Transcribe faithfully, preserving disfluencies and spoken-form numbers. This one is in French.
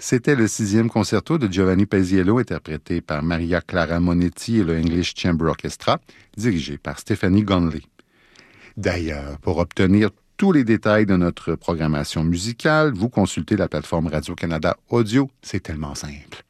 C'était le sixième concerto de Giovanni Paisiello, interprété par Maria Clara Monetti et le English Chamber Orchestra, dirigé par Stephanie Gonley. D'ailleurs, pour obtenir tous les détails de notre programmation musicale, vous consultez la plateforme Radio-Canada Audio. C'est tellement simple.